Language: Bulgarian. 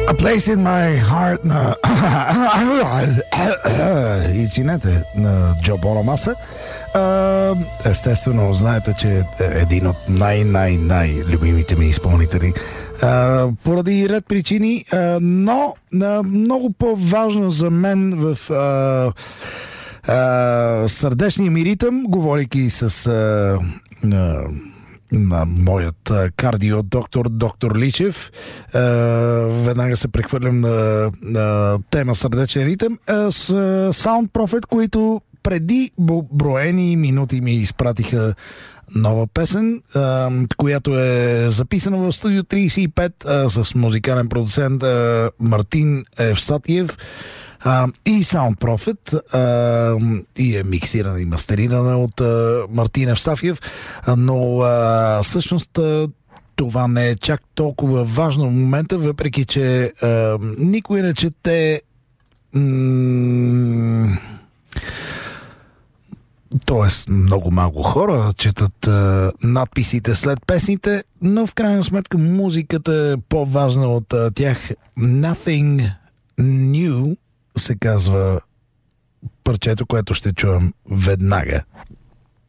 A Place in My Heart на извинете, на Джо Бонамаса. Естествено, знаете, че е един от най-любимите ми изпълнители. Поради ред причини, но много по-важно за мен в сърдечния ми ритъм, говорейки с на моят кардиодоктор, доктор Личев. Веднага се прехвърлям на тема сърдечен ритъм с Sound Prophet, които преди броени минути ми изпратиха нова песен, която е записана в студио 35 с музикален продуцент Мартин Евстатиев и Sound Prophet, и е миксирана и мастерирана от Мартин Евстафиев, но всъщност това не е чак толкова важно в момента, въпреки че никой не чете тоест много малко хора четат надписите след песните, но в крайна сметка музиката е по-важна от тях. Nothing New се казва парчето, което ще чуем веднага.